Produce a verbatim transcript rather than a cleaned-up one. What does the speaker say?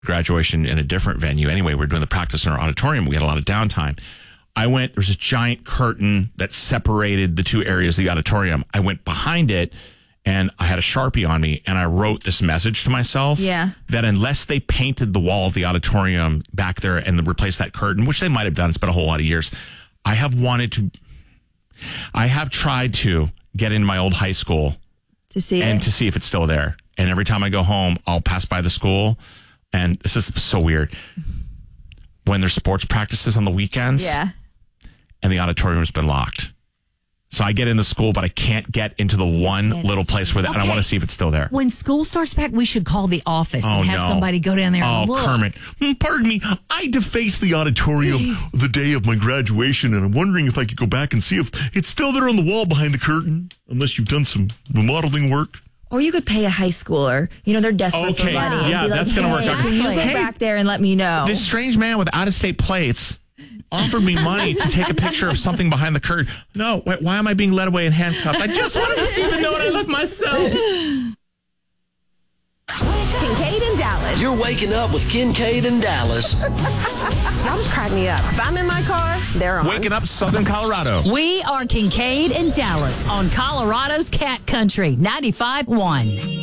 graduation in a different venue. Anyway, we were doing the practice in our auditorium. We had a lot of downtime. I went, there's a giant curtain that separated the two areas of the auditorium. I went behind it and I had a Sharpie on me and I wrote this message to myself yeah. that unless they painted the wall of the auditorium back there and replaced that curtain, which they might have done, it's been a whole lot of years. I have wanted to, I have tried to get into my old high school to see and it. to see if it's still there. And every time I go home, I'll pass by the school. And this is so weird. When there's sports practices on the weekends, yeah. and the auditorium's been locked. So I get in the school, but I can't get into the one Yes. little place where, the, Okay. and I want to see if it's still there. When school starts back, we should call the office Oh, and have no. somebody go down there Oh, and look. Kermit. Mm, Pardon me. I defaced the auditorium the day of my graduation, and I'm wondering if I could go back and see if it's still there on the wall behind the curtain, unless you've done some remodeling work. Or you could pay a high schooler. You know, they're desperate Okay, for money. and yeah, be like, that's gonna hey, work out. Can you go Exactly. back there and let me know? This strange man with out-of-state plates offered me money to take a picture of something behind the curtain. No, wait, why am I being led away in handcuffs? I just wanted to see the note I left myself. Kincaid and Dallas. You're waking up with Kincaid and Dallas. Y'all just crack me up. If I'm in my car, they're on. Waking up Southern Colorado. We are Kincaid and Dallas on Colorado's Cat Country ninety-five point one.